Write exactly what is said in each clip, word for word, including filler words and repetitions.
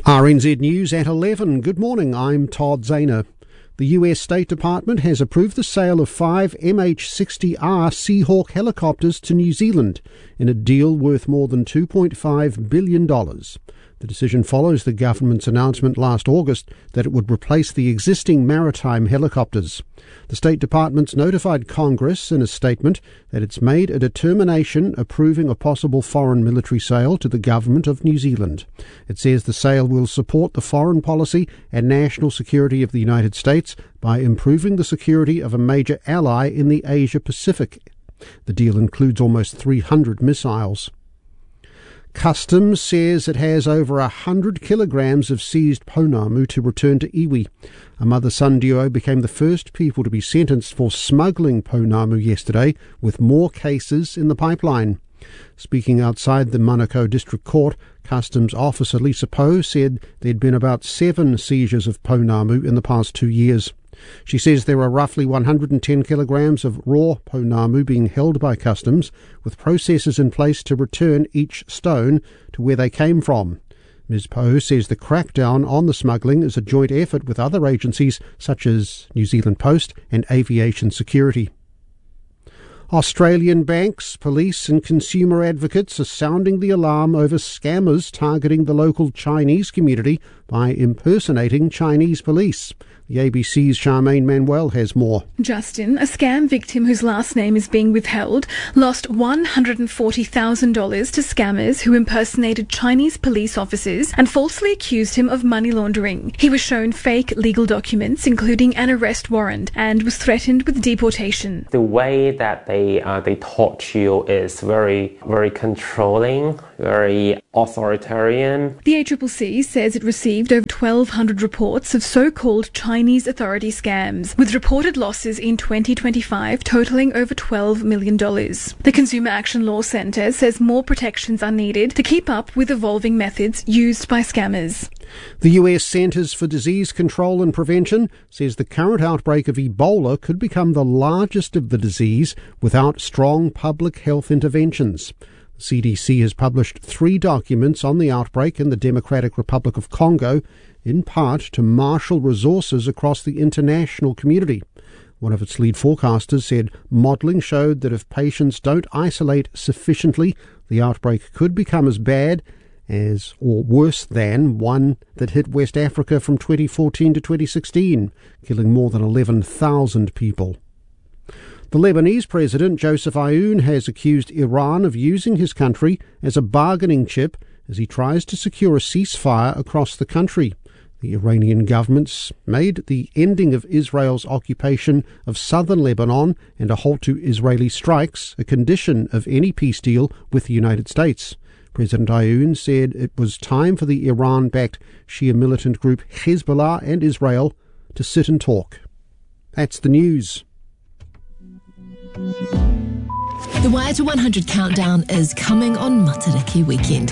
R N Z News at eleven. Good morning, I'm Todd Zahner. The U S State Department has approved the sale of five M H sixty R Seahawk helicopters to New Zealand in a deal worth more than two point five billion dollars. The decision follows the government's announcement last August that it would replace the existing maritime helicopters. The State Department's notified Congress in a statement that it's made a determination approving a possible foreign military sale to the government of New Zealand. It says the sale will support the foreign policy and national security of the United States by improving the security of a major ally in the Asia-Pacific. The deal includes almost three hundred missiles. Customs says it has over one hundred kilograms of seized pounamu to return to iwi. A mother-son duo became the first people to be sentenced for smuggling pounamu yesterday, with more cases in the pipeline. Speaking outside the Manukau District Court, Customs Officer Lisa Poe said there'd been about seven seizures of pounamu in the past two years. She says there are roughly one hundred ten kilograms of raw pounamu being held by Customs, with processes in place to return each stone to where they came from. Miz Poe says the crackdown on the smuggling is a joint effort with other agencies such as New Zealand Post and Aviation Security. Australian banks, police and consumer advocates are sounding the alarm over scammers targeting the local Chinese community by impersonating Chinese police. The A B C's Charmaine Manuel has more. Justin, a scam victim whose last name is being withheld, lost one hundred forty thousand dollars to scammers who impersonated Chinese police officers and falsely accused him of money laundering. He was shown fake legal documents, including an arrest warrant, and was threatened with deportation. The way that they uh, they taught you is very, very controlling, very authoritarian. The A C C C says it received over twelve hundred reports of so-called Chinese authority scams, with reported losses in twenty twenty-five totaling over twelve million dollars. The Consumer Action Law Centre says more protections are needed to keep up with evolving methods used by scammers. The U S Centers for Disease Control and Prevention says the current outbreak of Ebola could become the largest of the disease without strong public health interventions. The C D C has published three documents on the outbreak in the Democratic Republic of Congo, in part to marshal resources across the international community. One of its lead forecasters said modelling showed that if patients don't isolate sufficiently, the outbreak could become as bad as or worse than one that hit West Africa from twenty fourteen to twenty sixteen, killing more than eleven thousand people. The Lebanese President Joseph Aoun has accused Iran of using his country as a bargaining chip as he tries to secure a ceasefire across the country. The Iranian government's made the ending of Israel's occupation of southern Lebanon and a halt to Israeli strikes a condition of any peace deal with the United States. President Aoun said it was time for the Iran-backed Shia militant group Hezbollah and Israel to sit and talk. That's the news. The Wire to one hundred countdown is coming on Matariki weekend.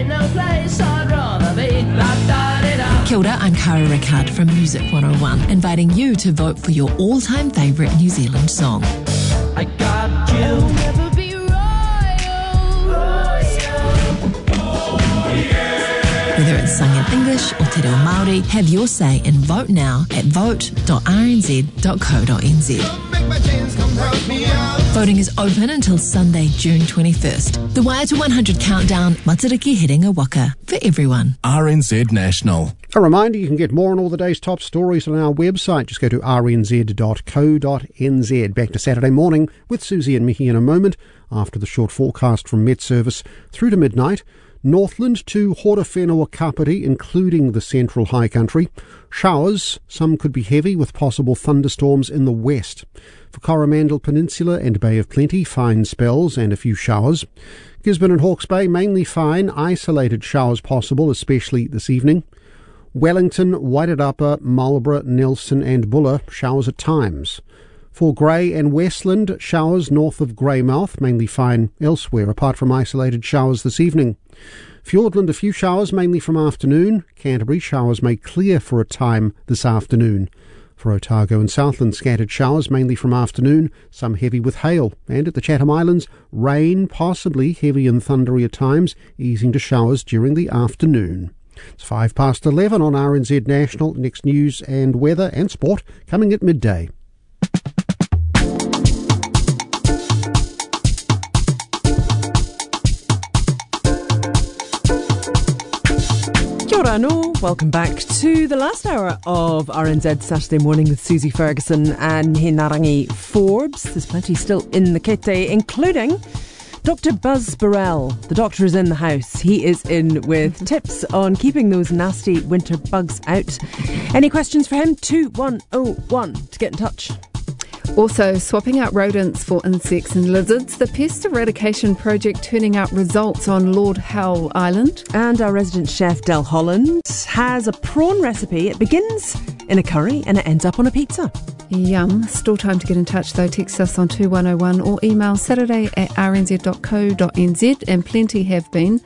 Kia ora, I'm Cara Rickard from Music one oh one, inviting you to vote for your all-time favourite New Zealand song. I got you. Never be royal. Whether it's sung in English or te reo Māori, have your say and vote now at vote dot r n z dot co dot n z. Voting is open until Sunday, June twenty-first. The Wire to one hundred countdown, Matariki hitting a waka for everyone. R N Z National. A reminder, you can get more on all the day's top stories on our website. Just go to r n z dot co dot n z. Back to Saturday morning with Susie and Mickey in a moment after the short forecast from Met Service through to midnight. Northland to Horowhenua Kapiti, including the central high country. Showers, some could be heavy with possible thunderstorms in the west. For Coromandel Peninsula and Bay of Plenty, fine spells and a few showers. Gisborne and Hawke's Bay, mainly fine, isolated showers possible, especially this evening. Wellington, Wairarapa, Marlborough, Nelson and Buller, showers at times. For Grey and Westland, showers north of Greymouth, mainly fine elsewhere, apart from isolated showers this evening. Fiordland, a few showers, mainly from afternoon. Canterbury, showers may clear for a time this afternoon. For Otago and Southland, scattered showers, mainly from afternoon, some heavy with hail. And at the Chatham Islands, rain, possibly heavy and thundery at times, easing to showers during the afternoon. It's five past eleven on R N Z National. Next news and weather and sport coming at midday. Kia ora anō. Welcome back to the last hour of R N Z Saturday Morning with Susie Ferguson and Narangi Forbes. There's plenty still in the kete, including Doctor Buzz Burrell. The doctor is in the house. He is in with tips on keeping those nasty winter bugs out. Any questions for him? two one oh one to get in touch. Also, swapping out rodents for insects and lizards. The pest eradication project turning out results on Lord Howe Island. And our resident chef, Del Holland, has a prawn recipe. It begins in a curry and it ends up on a pizza. Yum. Still time to get in touch though. Text us on two one oh one or email saturday at r n z dot co dot n z, and plenty have been.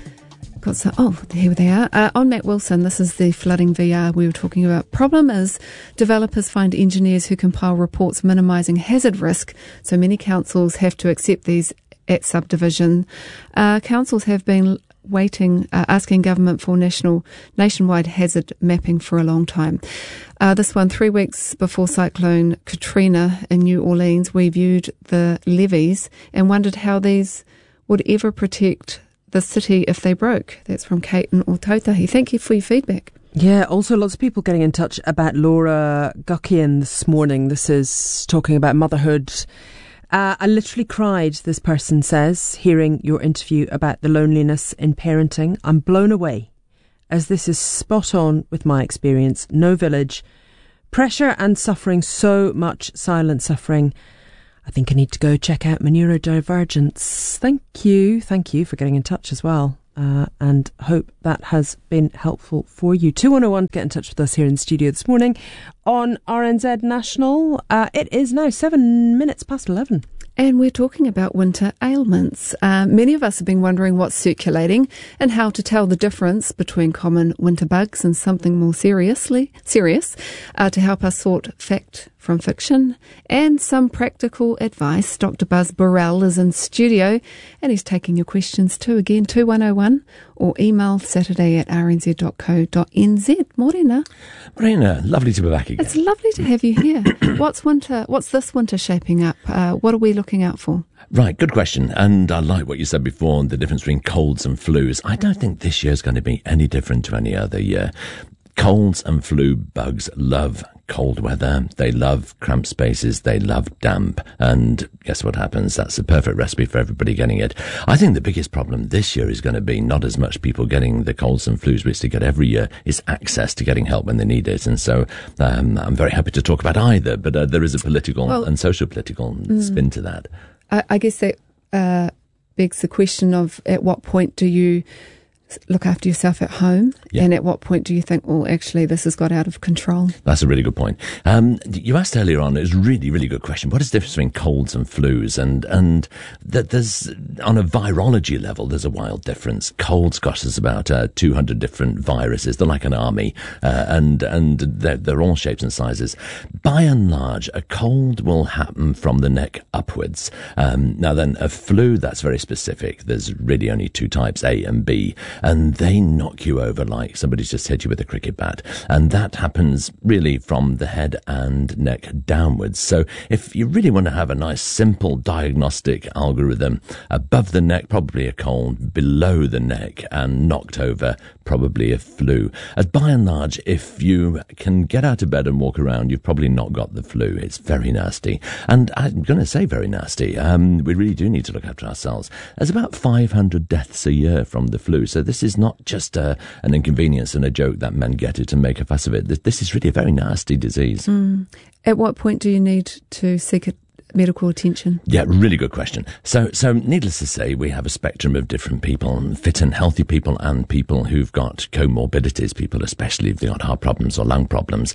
Got some, oh, here they are. Uh, on Matt Wilson, this is the flooding V R we were talking about. Problem is, developers find engineers who compile reports minimising hazard risk, so many councils have to accept these at subdivision. Uh, councils have been waiting, uh, asking government for national nationwide hazard mapping for a long time. Uh, this one, three weeks before Cyclone Katrina in New Orleans, we viewed the levees and wondered how these would ever protect the city if they broke. That's from Kate in Otautahi. Thank you for your feedback. Yeah, also lots of people getting in touch about Laura Guckian this morning. This is talking about motherhood. Uh, I literally cried, this person says, hearing your interview about the loneliness in parenting. I'm blown away, as this is spot on with my experience. No village, pressure and suffering, so much silent suffering. I think I need to go check out my neurodivergence. Thank you. Thank you for getting in touch as well. Uh, and hope that has been helpful for you. two one oh one, get in touch with us here in the studio this morning on R N Z National. Uh, it is now seven minutes past eleven. And we're talking about winter ailments. Uh, many of us have been wondering what's circulating and how to tell the difference between common winter bugs and something more seriously serious. Uh, to help us sort fact from fiction and some practical advice, Doctor Buzz Burrell is in studio and he's taking your questions too. Again, two one oh one or email saturday at r n z dot co dot n z. Morena. Morena, lovely to be back again. It's lovely to have you here. What's winter? What's this winter shaping up? Uh, what are we looking out for? Right, good question. And I like what you said before on the difference between colds and flus. I don't think this year's going to be any different to any other year. Colds and flu bugs love cold weather. They love cramped spaces. They love damp. And guess what happens? That's the perfect recipe for everybody getting it. I think the biggest problem this year is going to be not as much people getting the colds and flus, which they get every year, is access to getting help when they need it. And so um, I'm very happy to talk about either, but uh, there is a political well, and social political mm, spin to that. I, I guess that uh, begs the question of at what point do you look after yourself at home, yeah. and at what point do you think, well, actually, this has got out of control? That's a really good point. Um, you asked earlier on, it was a really, really good question. What is the difference between colds and flus? And and that there's, on a virology level, there's a wild difference. Colds, gosh, there's about uh, two hundred different viruses. They're like an army, uh, and and they're, they're all shapes and sizes. By and large, a cold will happen from the neck upwards. Um, now then, a flu, that's very specific. There's really only two types, A and B. And they knock you over like somebody's just hit you with a cricket bat. And that happens really from the head and neck downwards. So if you really want to have a nice, simple diagnostic algorithm, above the neck, probably a cold, below the neck and knocked over, probably a flu. And by and large, if you can get out of bed and walk around, you've probably not got the flu. It's very nasty. And I'm going to say very nasty. Um, we really do need to look after ourselves. There's about five hundred deaths a year from the flu. So this is not just uh, an inconvenience and a joke that men get it and make a fuss of it. This, this is really a very nasty disease. Mm. At what point do you need to seek it? Medical attention? Yeah, really good question. So, so needless to say, we have a spectrum of different people, fit and healthy people and people who've got comorbidities, people especially if they've got heart problems or lung problems.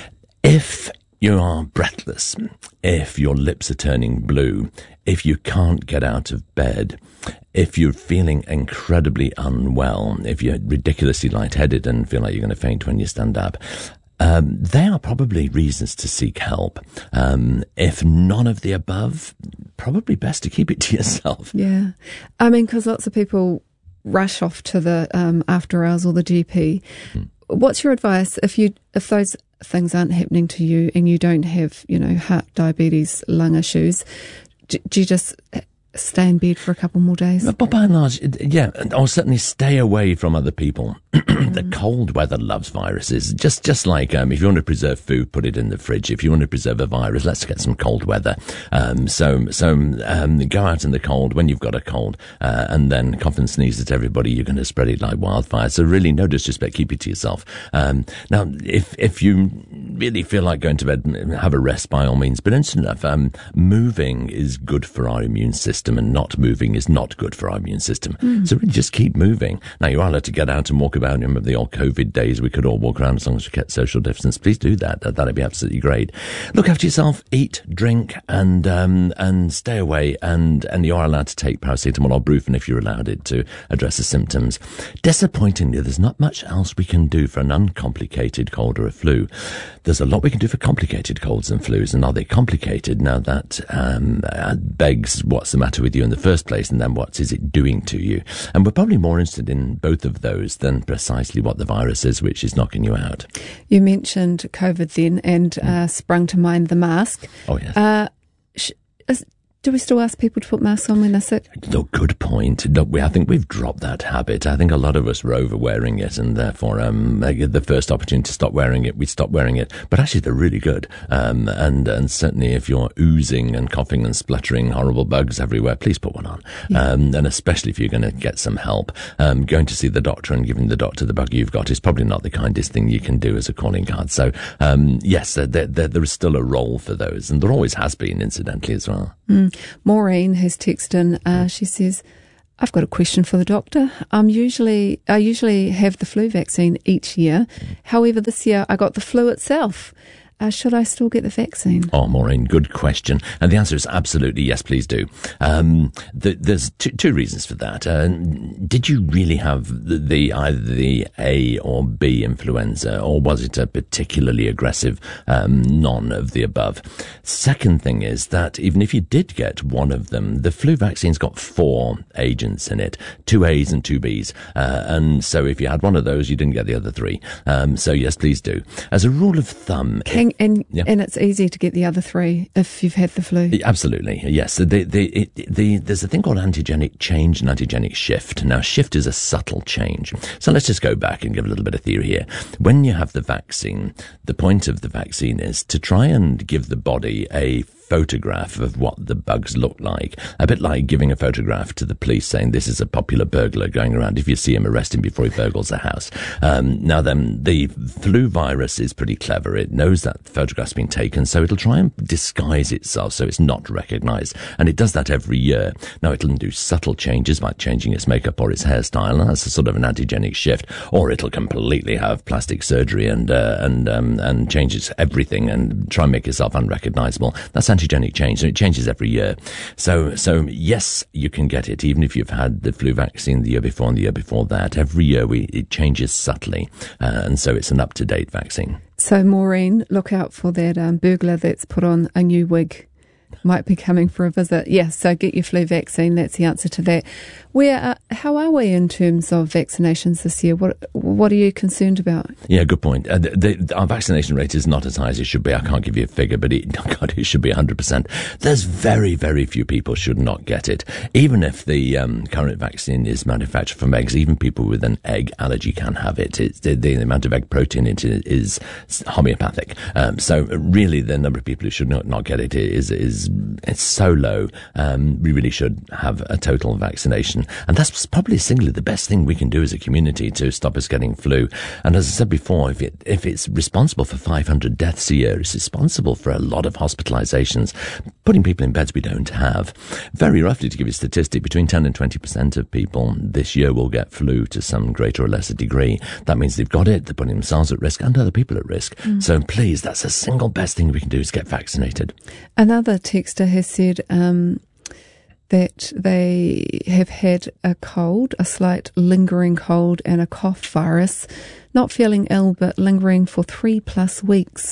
If you are breathless, if your lips are turning blue, if you can't get out of bed, if you're feeling incredibly unwell, if you're ridiculously lightheaded and feel like you're going to faint when you stand up, Um, they are probably reasons to seek help. Um, if none of the above, probably best to keep it to yourself. Yeah. I mean, because lots of people rush off to the um, after hours or the G P. Mm. What's your advice if you if those things aren't happening to you and you don't have, you know, heart, diabetes, lung issues? Do, do you just stay in bed for a couple more days? But by and large, yeah, or certainly stay away from other people. The cold weather loves viruses. Just just like um, if you want to preserve food, put it in the fridge. If you want to preserve a virus, let's get some cold weather. Um, so so um, go out in the cold when you've got a cold, uh, and then cough and sneeze at everybody. You're going to spread it like wildfire. So really, no disrespect. Keep it to yourself. Um, now, if if you really feel like going to bed, have a rest by all means. But interesting enough, um, moving is good for our immune system, and not moving is not good for our immune system. Mm. So really, just keep moving. Now, you are allowed to get out and walk about. Remember the old COVID days, we could all walk around as long as we kept social distance. Please do that. that that'd be absolutely great. Look after yourself, eat, drink, and um, and stay away. And, and you are allowed to take paracetamol or Brufen if you're allowed it to address the symptoms. Disappointingly, there's not much else we can do for an uncomplicated cold or a flu. There's a lot we can do for complicated colds and flus. And are they complicated? Now that um, begs what's the matter with you in the first place, and then what is it doing to you? And we're probably more interested in both of those than precisely what the virus is, which is knocking you out. You mentioned COVID then, and uh, sprung to mind the mask. Oh, yes. Uh, sh- is, do we still ask people to put masks on when they're sick? Look, good point. Look, we, I think we've dropped that habit. I think a lot of us were over wearing it, and therefore, um, the first opportunity to stop wearing it, we'd stop wearing it. But actually, they're really good. Um, and, and certainly if you're oozing and coughing and spluttering horrible bugs everywhere, please put one on. Yeah. Um, and especially if you're going to get some help. Um, going to see the doctor and giving the doctor the bug you've got is probably not the kindest thing you can do as a calling card. So, um, yes, there, there, there is still a role for those. And there always has been, incidentally, as well. Mm. Maureen has texted in. Uh, she says, I've got a question for the doctor. I'm usually, I usually have the flu vaccine each year. However, this year I got the flu itself. Uh, should I still get the vaccine? Oh, Maureen, good question. And the answer is absolutely yes, please do. Um, the, there's two, two reasons for that. Uh, did you really have the, the either the A or B influenza, or was it a particularly aggressive um, none of the above? Second thing is that even if you did get one of them, the flu vaccine's got four agents in it, two A's and two B's. Uh, and so if you had one of those, you didn't get the other three. Um, so yes, please do. As a rule of thumb... Can And yeah. and it's easy to get the other three if you've had the flu. Absolutely, yes. The, the, it, the, there's a thing called antigenic change and antigenic shift. Now, shift is a subtle change. So let's just go back and give a little bit of theory here. When you have the vaccine, the point of the vaccine is to try and give the body a photograph of what the bugs look like. A bit like giving a photograph to the police saying this is a popular burglar going around. If you see him, arrest him before he burgles a house. Um, now then, the flu virus is pretty clever. It knows that photograph's been taken, so it'll try and disguise itself so it's not recognized. And it does that every year. Now, it'll do subtle changes like changing its makeup or its hairstyle, and that's a sort of an antigenic shift. Or it'll completely have plastic surgery and uh, and um, and change its everything and try and make itself unrecognizable. That's antigenic change, and it changes every year. So, so yes, you can get it, even if you've had the flu vaccine the year before and the year before that. Every year we, it changes subtly, uh, and so it's an up-to-date vaccine. So, Maureen, look out for that um, burglar that's put on a new wig. Might be coming for a visit. Yeah, so get your flu vaccine. That's the answer to that. Where, uh, how are we in terms of vaccinations this year? What What are you concerned about? Yeah, good point. Uh, the, the, our vaccination rate is not as high as it should be. I can't give you a figure, but it, God, it should be one hundred percent. There's very, very few people should not get it. Even if the um, current vaccine is manufactured from eggs, even people with an egg allergy can have it. It's, the, the amount of egg protein in it is homeopathic. Um, so really, the number of people who should not, not get it is is it's so low. Um, we really should have a total vaccination. And that's probably singly the best thing we can do as a community to stop us getting flu. And as I said before, if it if it's responsible for five hundred deaths a year, it's responsible for a lot of hospitalizations, putting people in beds we don't have. Very roughly, to give you a statistic, between ten and twenty percent of people this year will get flu to some greater or lesser degree. That means they've got it, they're putting themselves at risk and other people at risk. Mm. So please, that's the single best thing we can do is get vaccinated. Another texter has said um, that they have had a cold, a slight lingering cold and a cough virus, not feeling ill but lingering for three plus weeks.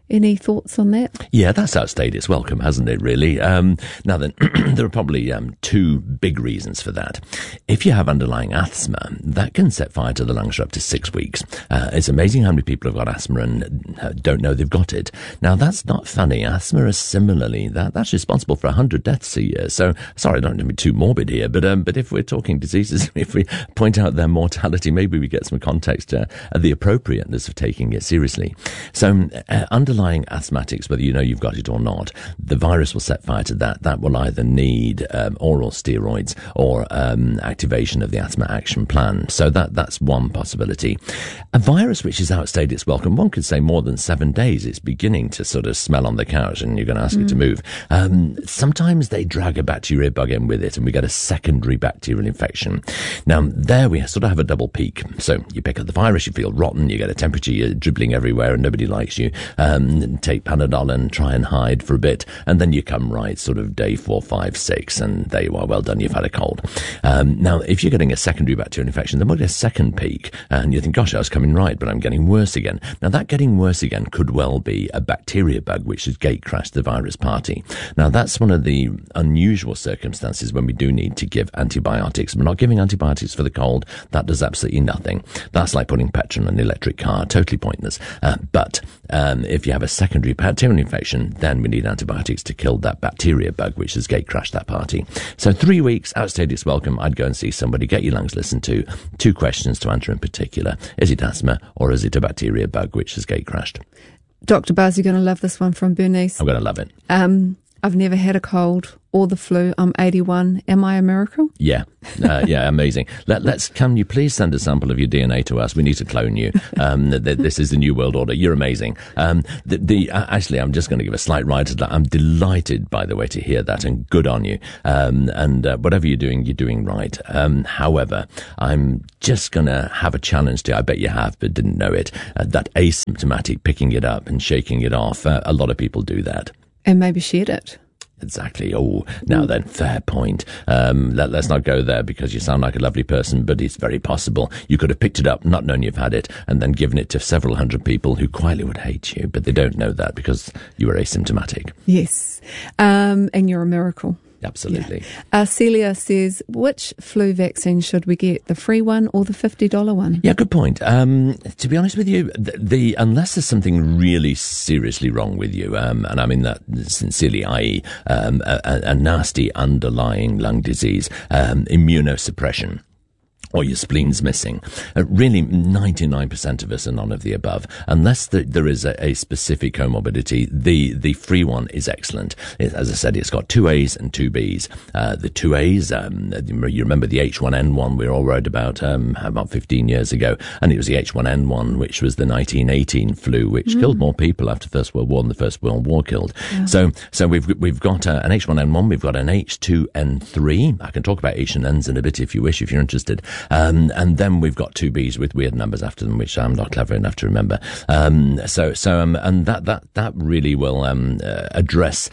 Any thoughts on that? Yeah, that's outstayed its welcome, hasn't it, really? Um, now then, there are probably um, two big reasons for that. If you have underlying asthma, that can set fire to the lungs for up to six weeks. Uh, it's amazing how many people have got asthma and uh, don't know they've got it. Now, that's not funny. Asthma is similarly, that, that's responsible for one hundred deaths a year. So, sorry, I don't want to be too morbid here, but um, but if we're talking diseases, if we point out their mortality, maybe we get some context uh, at the appropriateness of taking it seriously. So, uh, underlying asthmatics, whether you know you've got it or not, the virus will set fire to that. That will either need um, oral steroids or um, activation of the asthma action plan. So that that's one possibility. A virus which has outstayed its welcome, one could say more than seven days, it's beginning to sort of smell on the couch and you're going to ask mm. it to move. Um, sometimes they drag a bacteria bug in with it and we get a secondary bacterial infection. Now, there we sort of have a double peak. So you pick up the virus, you feel rotten, you get a temperature, you're dribbling everywhere and nobody likes you. Um, take Panadol and try and hide for a bit, and then you come right sort of day four, five, six, and there you are, well done, you've had a cold. Um, now, if you're getting a secondary bacterial infection, then we'll get a second peak, and you think, gosh, I was coming right, but I'm getting worse again. Now, that getting worse again could well be a bacteria bug which has gate-crashed the virus party. Now, that's one of the unusual circumstances when we do need to give antibiotics. We're not giving antibiotics for the cold. That does absolutely nothing. That's like putting petrol in an electric car, totally pointless. Uh, but um, if you have a secondary bacterial infection, then we need antibiotics to kill that bacteria bug which has gate crashed that party. So three weeks, outstayed its welcome. I'd go and see somebody, get your lungs listened to. Two questions to answer in particular. Is it asthma or is it a bacteria bug which has gate crashed? Doctor Buzz, you're going to love this one from Bernice. I'm going to love it. Um, I've never had a cold or the flu. I'm eighty-one. Am I a miracle? Yeah. Uh, yeah, amazing. Let, let's, can you please send a sample of your D N A to us? We need to clone you. Um, th- th- this is the new world order. You're amazing. Um, the, the uh, actually, I'm just going to give a slight ride to that. I'm delighted, by the way, to hear that, and good on you. Um, and uh, whatever you're doing, you're doing right. Um, however, I'm just going to have a challenge to, I bet you have, but didn't know it, uh, that asymptomatic picking it up and shaking it off. Uh, a lot of people do that. And maybe shared it. Exactly. Oh, now then, fair point. Um, let, let's not go there because you sound like a lovely person, but it's very possible you could have picked it up, not known you've had it, and then given it to several hundred people who quietly would hate you, but they don't know that because you were asymptomatic. Yes. Um, and you're a miracle. Absolutely. Yeah. Uh, Celia says, which flu vaccine should we get, the free one or the fifty dollars one? Yeah, good point. Um, to be honest with you, the, the unless there's something really seriously wrong with you, um, and I mean that sincerely, that is um, a, a nasty underlying lung disease, um, immunosuppression, or your spleen's missing. Uh, really, ninety-nine percent of us are none of the above. Unless the, there is a, a specific comorbidity, the, the free one is excellent. It, as I said, it's got two A's and two B's. Uh, the two A's, um, you remember the H one N one we were all worried about um, about fifteen years ago, and it was the H one N one, which was the nineteen eighteen flu, which mm. killed more people after the First World War than the First World War killed. Yeah. So so we've we've got uh, an H one N one, we've got an H two N three. I can talk about H and N's in a bit if you wish, if you're interested. Um, and then we've got two B's with weird numbers after them, which I'm not clever enough to remember. Um, so, so, um, and that, that, that really will, um, uh, address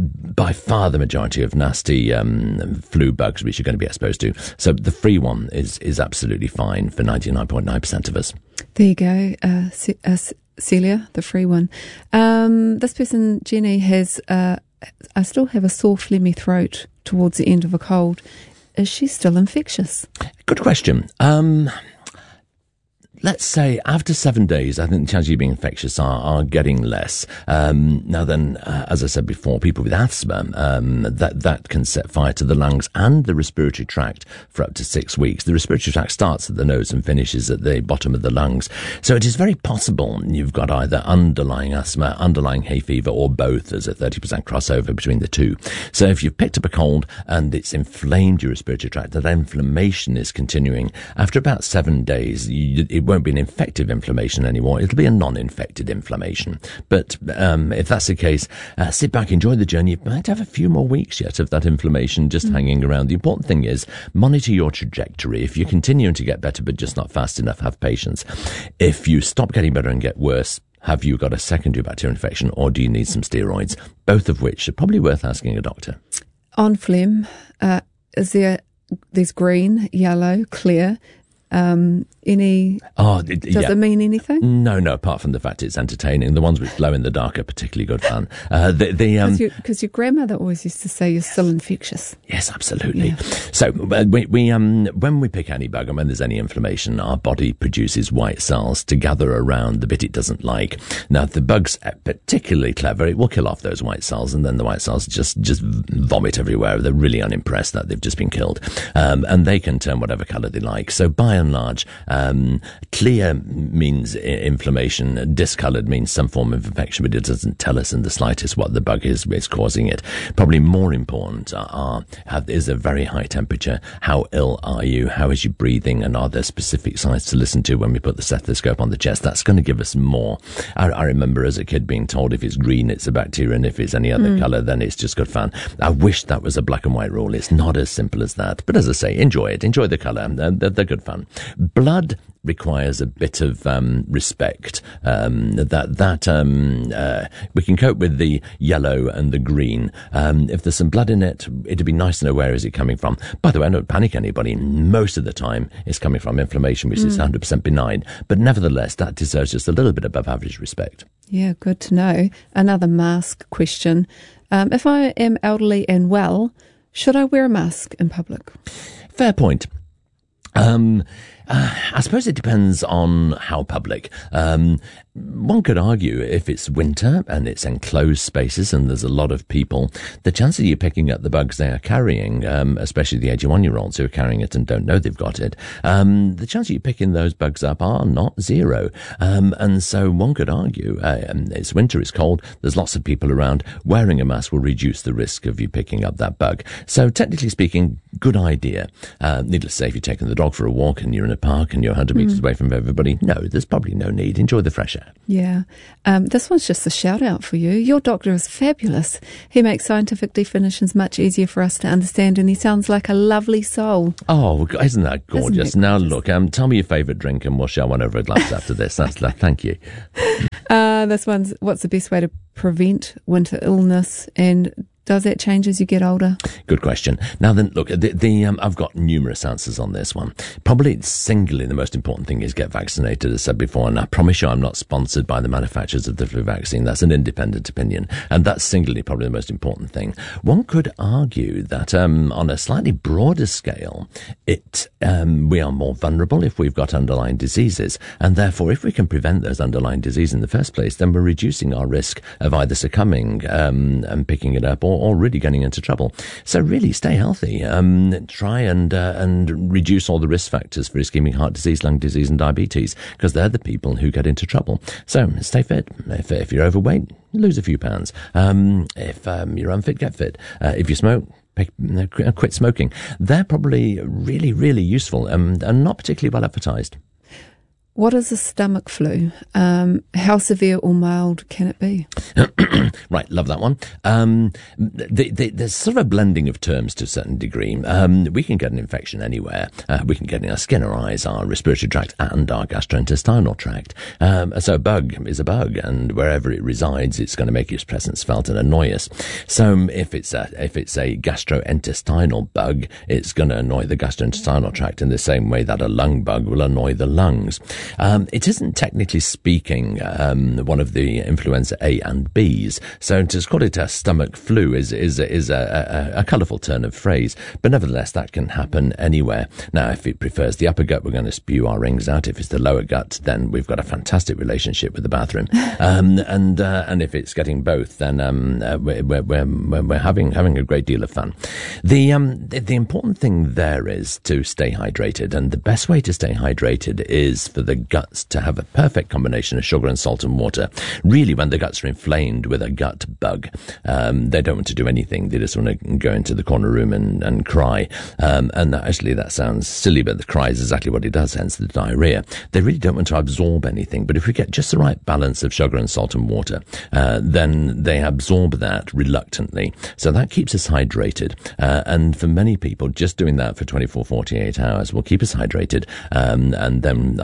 by far the majority of nasty, um, flu bugs which you're going to be exposed to. So the free one is, is absolutely fine for ninety-nine point nine percent of us. There you go. Uh, C- uh, Celia, the free one. Um, this person, Jenny, has, uh, I still have a sore phlegmy throat towards the end of a cold. Is she still infectious? Good question. Um, let's say after seven days, I think the chances of you being infectious are, are getting less. Um, now then, uh, as I said before, people with asthma, um, that, that can set fire to the lungs and the respiratory tract for up to six weeks. The respiratory tract starts at the nose and finishes at the bottom of the lungs. So it is very possible you've got either underlying asthma, underlying hay fever, or both. There's a thirty percent crossover between the two. So if you've picked up a cold and it's inflamed your respiratory tract, that inflammation is continuing. After about seven days, you, it won't be an infective inflammation anymore. It'll be a non-infected inflammation. But um, if that's the case, uh, sit back, enjoy the journey. You might have a few more weeks yet of that inflammation just mm. hanging around. The important thing is monitor your trajectory. If you're continuing to get better but just not fast enough, have patience. If you stop getting better and get worse, have you got a secondary bacterial infection, or do you need some steroids? Both of which are probably worth asking a doctor. On phlegm, uh, is there, there's green, yellow, clear. Um, any? Oh, it, does yeah. it mean anything? No, no. Apart from the fact it's entertaining, the ones which glow in the dark are particularly good fun. Uh, the the um, because your grandmother always used to say you're still infectious. Yes, absolutely. Yeah. So uh, we we um when we pick any bug and when there's any inflammation, our body produces white cells to gather around the bit it doesn't like. Now, if the bug's particularly clever, it will kill off those white cells, and then the white cells just just vomit everywhere. They're really unimpressed that they've just been killed, um, and they can turn whatever colour they like. So by and large, um, clear means inflammation, discoloured means some form of infection, but it doesn't tell us in the slightest what the bug is, is causing it. Probably more important are, are is a very high temperature, how ill are you, how is your breathing, and are there specific signs to listen to when we put the stethoscope on the chest? That's going to give us more. I, I remember as a kid being told if it's green, it's a bacteria, and if it's any other mm. colour, then it's just good fun. I wish that was a black and white rule. It's not as simple as that. But as I say, enjoy it. Enjoy the colour. They're, they're, they're good fun. Blood requires a bit of um, respect. Um, that that um, uh, we can cope with the yellow and the green. Um, if there's some blood in it, it'd be nice to know where is it coming from. By the way, I don't panic anybody. Most of the time, it's coming from inflammation, which mm. is one hundred percent benign. But nevertheless, that deserves just a little bit above average respect. Yeah, good to know. Another mask question. Um, if I am elderly and well, should I wear a mask in public? Fair point. Um, uh, I suppose it depends on how public. Um, one could argue if it's winter and it's enclosed spaces and there's a lot of people, the chance of you picking up the bugs they are carrying, um, especially the eighty-one-year-olds who are carrying it and don't know they've got it, um, the chance of you picking those bugs up are not zero. Um, and so one could argue, uh, it's winter, it's cold, there's lots of people around, wearing a mask will reduce the risk of you picking up that bug. So technically speaking, good idea. Uh, needless to say, if you're taking the dog for a walk and you're in a park and you're one hundred mm. metres away from everybody, no, there's probably no need. Enjoy the fresh air. Yeah. Um, this one's just a shout out for you. Your doctor is fabulous. He makes scientific definitions much easier for us to understand, and he sounds like a lovely soul. Oh, isn't that gorgeous? Isn't now, gorgeous? look, um, tell me your favourite drink and we'll share one over a glass after this. That's like, thank you. Uh, this one's, what's the best way to prevent winter illness, and does that change as you get older? Good question. Now then, look, the, the um, I've got numerous answers on this one. Probably singularly the most important thing is get vaccinated, as I said before, and I promise you I'm not sponsored by the manufacturers of the flu vaccine. That's an independent opinion, and that's singularly probably the most important thing. One could argue that um, on a slightly broader scale, it um, we are more vulnerable if we've got underlying diseases, and therefore if we can prevent those underlying diseases in the first place, then we're reducing our risk of either succumbing um, and picking it up or or really getting into trouble. So really stay healthy. Um, try and uh, and reduce all the risk factors for ischemic heart disease, lung disease and diabetes, because they're the people who get into trouble. So stay fit. If, if you're overweight, lose a few pounds. Um, if um, you're unfit, get fit. Uh, if you smoke, quit smoking. They're probably really, really useful um, and not particularly well advertised. What is a stomach flu? Um, how severe or mild can it be? Right, love that one. Um, the, the, there's sort of a blending of terms to a certain degree. Um, we can get an infection anywhere. Uh, we can get it in our skin, our eyes, our respiratory tract, and our gastrointestinal tract. Um, so a bug is a bug, and wherever it resides, it's going to make its presence felt and annoy us. So um, if it's a if it's a gastrointestinal bug, it's going to annoy the gastrointestinal tract in the same way that a lung bug will annoy the lungs. Um, it isn't technically speaking um, one of the influenza A and B's, so to call it a stomach flu is is is a, a, a colourful turn of phrase, but nevertheless that can happen anywhere. Now, if it prefers the upper gut, we're going to spew our rings out. If it's the lower gut, then we've got a fantastic relationship with the bathroom. Um, and uh, and if it's getting both, then um, uh, we're, we're we're we're having having a great deal of fun. The um the, the important thing there is to stay hydrated, and the best way to stay hydrated is for the guts to have a perfect combination of sugar and salt and water. Really, when the guts are inflamed with a gut bug, um, they don't want to do anything. They just want to go into the corner room and, and cry. Um, and actually, that sounds silly, but the cry is exactly what it does, hence the diarrhea. They really don't want to absorb anything. But if we get just the right balance of sugar and salt and water, uh, then they absorb that reluctantly. So that keeps us hydrated. Uh, and for many people, just doing that for twenty-four, forty-eight hours will keep us hydrated. Um, and then our, our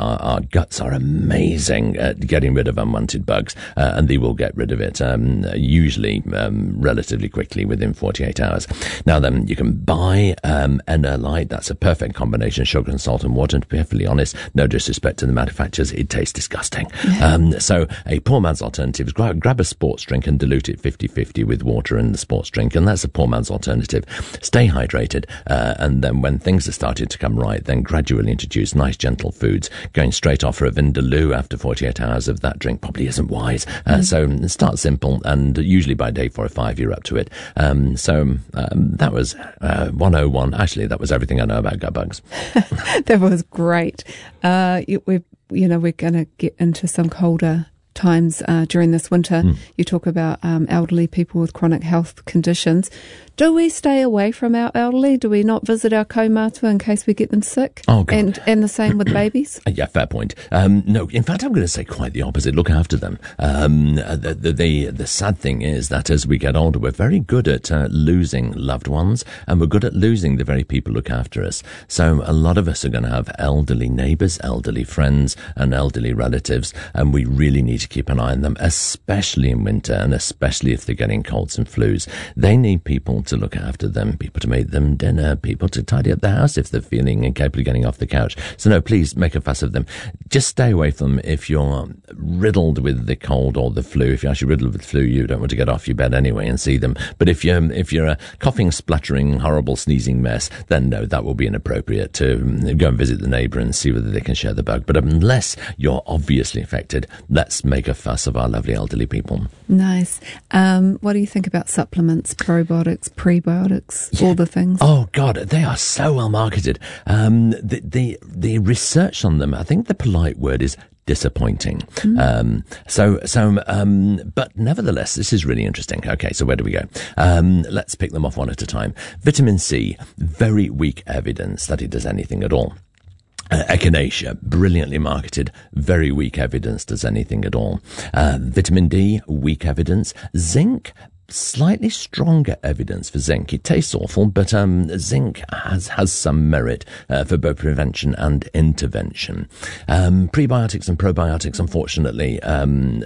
guts are amazing at getting rid of unwanted bugs, uh, and they will get rid of it, um, usually um, relatively quickly, within forty-eight hours. Now then, you can buy um, Enerlite. That's a perfect combination of sugar and salt and water. And to be perfectly honest, no disrespect to the manufacturers, it tastes disgusting. um, so a poor man's alternative is grab, grab a sports drink and dilute it fifty-fifty with water in the sports drink, and that's a poor man's alternative. Stay hydrated, uh, and then when things are starting to come right, then gradually introduce nice gentle foods. Going straight off for a Vindaloo after forty-eight hours of that drink probably isn't wise. Uh, mm. So start simple, and usually by day four or five you're up to it. Um, so um, that was uh, one oh one. Actually, that was everything I know about gut bugs. That was great. Uh, we, you know, we're going to get into some colder times uh, during this winter. Mm. You talk about um, elderly people with chronic health conditions. Do we stay away from our elderly? Do we not visit our kaumātua in case we get them sick? Oh, God. And, and the same with babies? Yeah, fair point. Um, no, in fact, I'm going to say quite the opposite. Look after them. Um, the, the, the, the sad thing is that as we get older, we're very good at uh, losing loved ones, and we're good at losing the very people who look after us. So a lot of us are going to have elderly neighbours, elderly friends, and elderly relatives, and we really need to keep an eye on them, especially in winter, and especially if they're getting colds and flus. They need people to look after them, people to make them dinner, people to tidy up the house if they're feeling incapable of getting off the couch. So no, please make a fuss of them. Just stay away from them if you're riddled with the cold or the flu. If you're actually riddled with flu, you don't want to get off your bed anyway and see them. But if you're, if you're a coughing, spluttering, horrible sneezing mess, then no, that will be inappropriate to go and visit the neighbour and see whether they can share the bug. But unless you're obviously infected, let's make a fuss of our lovely elderly people. Nice. Um, what do you think about supplements, probiotics, prebiotics, yeah. all the things? Oh God, they are so well marketed. Um, the, the the research on them, I think the polite word is disappointing. Mm. Um, so, so, um, but nevertheless, this is really interesting. Okay, so where do we go? Um, let's pick them off one at a time. Vitamin C, very weak evidence that it does anything at all. Uh, Echinacea, brilliantly marketed, very weak evidence does anything at all. Uh, vitamin D, weak evidence. Zinc, slightly stronger evidence for zinc. It tastes awful, but um, zinc has has some merit uh, for both prevention and intervention. Um, prebiotics and probiotics, unfortunately, um,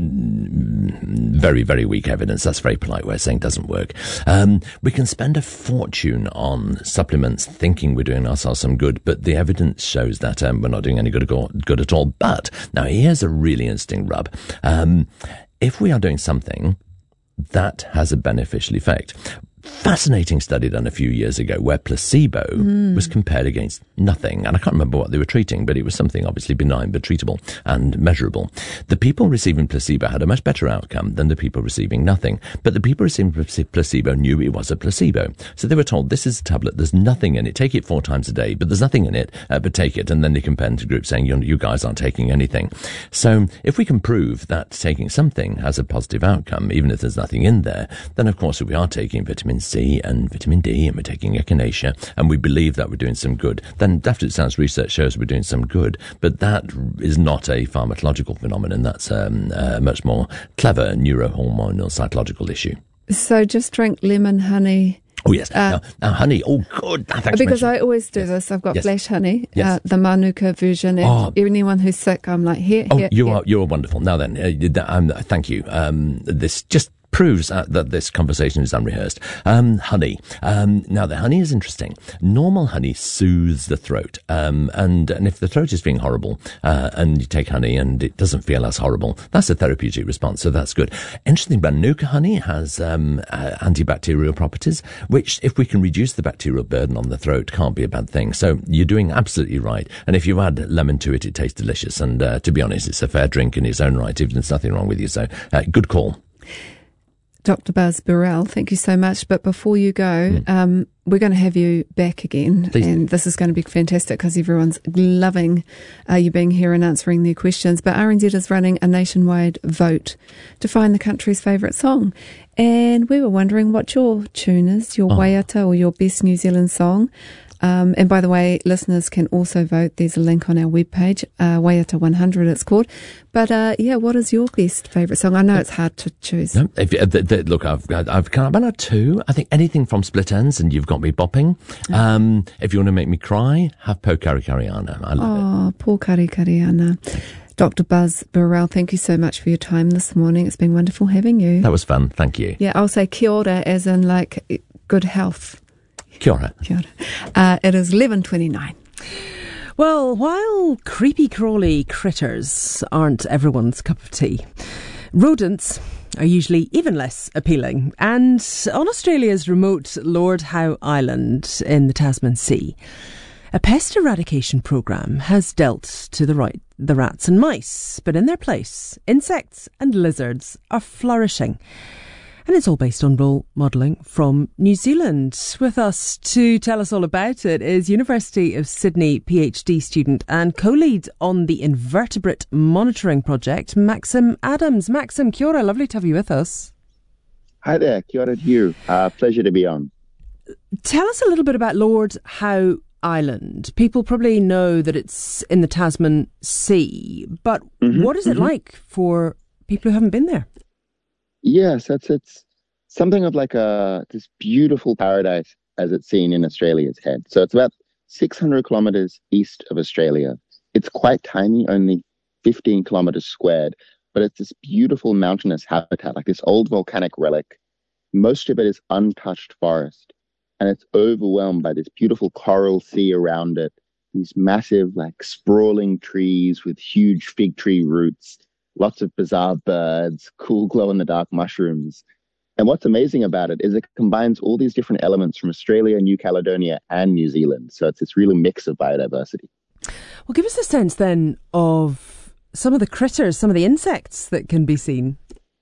very, very weak evidence. That's a very polite way of saying doesn't work. Um, we can spend a fortune on supplements thinking we're doing ourselves some good, but the evidence shows that um, we're not doing any good at all. Good at all. But now here's a really interesting rub. Um, if we are doing something that has a beneficial effect. Fascinating study done a few years ago where placebo mm. was compared against nothing. And I can't remember what they were treating, but it was something obviously benign but treatable and measurable. The people receiving placebo had a much better outcome than the people receiving nothing. But the people receiving placebo knew it was a placebo. So they were told, this is a tablet, there's nothing in it. Take it four times a day, but there's nothing in it, uh, but take it. And then they compared to groups saying, you, you guys aren't taking anything. So if we can prove that taking something has a positive outcome, even if there's nothing in there, then of course if we are taking vitamin C and vitamin D and we're taking echinacea and we believe that we're doing some good, then daft it sounds, research shows we're doing some good, but that is not a pharmacological phenomenon. That's um, a much more clever neurohormonal psychological issue. So just drink lemon honey. Oh, yes. Uh, now, now, honey. Oh, good. Ah, because I always do yes. this. I've got yes. flash honey, yes. uh, the Manuka version. And oh. anyone who's sick, I'm like, here, oh, here, you here. are, you're wonderful. Now then, uh, um, thank you. Um, this just proves uh, that this conversation is unrehearsed. Um, honey. Um, now, the honey is interesting. Normal honey soothes the throat. Um, and, and if the throat is feeling horrible, uh, and you take honey and it doesn't feel as horrible, that's a therapeutic response, so that's good. Interesting, Manuka honey has um, uh, antibacterial properties, which, if we can reduce the bacterial burden on the throat, can't be a bad thing. So you're doing absolutely right. And if you add lemon to it, it tastes delicious. And uh, to be honest, it's a fair drink in its own right, even if there's nothing wrong with you. So uh, good call. Doctor Buzz Burrell, thank you so much. But before you go, mm. um, we're going to have you back again. Please. And this is going to be fantastic because everyone's loving uh, you being here and answering their questions. But R N Z is running a nationwide vote to find the country's favourite song. And we were wondering what your tune is, your oh. waiata or your best New Zealand song. Um, and by the way, listeners can also vote. There's a link on our webpage, uh, Waiata one hundred it's called. But uh, yeah, what is your best favourite song? I know it's hard to choose. No, if, uh, the, the, look, I've got, I've kind of about two. I think anything from Split Ends and You've Got Me Bopping. Oh. Um, if you want to make me cry, have Po Kari Kariana. I love oh, it. Oh, Po Kari Kariana. Doctor Buzz Burrell, thank you so much for your time this morning. It's been wonderful having you. That was fun. Thank you. Yeah, I'll say kia ora as in like good health. Kia ora. Kia ora. Uh, it is eleven twenty-nine. Well, while creepy crawly critters aren't everyone's cup of tea, rodents are usually even less appealing. And on Australia's remote Lord Howe Island in the Tasman Sea, a pest eradication programme has dealt to the right the rats and mice, but in their place, insects and lizards are flourishing. And it's all based on role modelling from New Zealand. With us to tell us all about it is University of Sydney PhD student and co-lead on the Invertebrate Monitoring Project, Maxim Adams. Maxim, kia ora, lovely to have you with us. Hi there, kia ora to you. Uh, pleasure to be on. Tell us a little bit about Lord Howe Island. People probably know that it's in the Tasman Sea, but mm-hmm, what is it mm-hmm. like for people who haven't been there? Yes, that's it's something of like a this beautiful paradise as it's seen in Australia's head. So it's about six hundred kilometres east of Australia. It's quite tiny, only fifteen kilometres squared, but it's this beautiful mountainous habitat, like this old volcanic relic. Most of it is untouched forest, and it's overwhelmed by this beautiful coral sea around it, these massive, like sprawling trees with huge fig tree roots, lots of bizarre birds, cool glow-in-the-dark mushrooms. And what's amazing about it is it combines all these different elements from Australia, New Caledonia, and New Zealand. So it's this real mix of biodiversity. Well, give us a sense then of some of the critters, some of the insects that can be seen.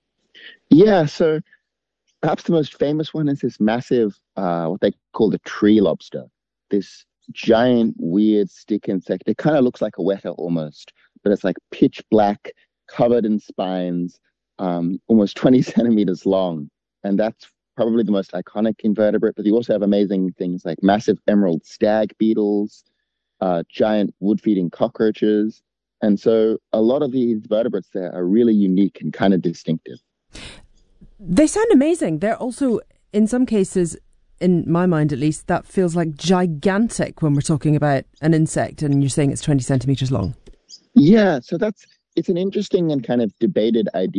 Yeah, so perhaps the most famous one is this massive, uh, what they call the tree lobster, this giant, weird stick insect. It kind of looks like a weta almost, but it's like pitch black, covered in spines, um, almost twenty centimeters long. And that's probably the most iconic invertebrate. But you also have amazing things like massive emerald stag beetles, uh, giant wood-feeding cockroaches. And so a lot of these vertebrates there are really unique and kind of distinctive. They sound amazing. They're also, in some cases, in my mind at least, that feels like gigantic when we're talking about an insect and you're saying it's twenty centimetres long. Yeah, so that's it's an interesting and kind of debated idea.